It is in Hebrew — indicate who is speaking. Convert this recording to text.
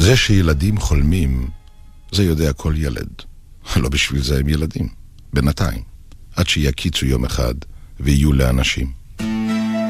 Speaker 1: זה שילדים חולמים, זה יודע כל ילד. לא בשביל זה הם ילדים. בינתיים. עד שיקיצו יום אחד ויהיו לאנשים.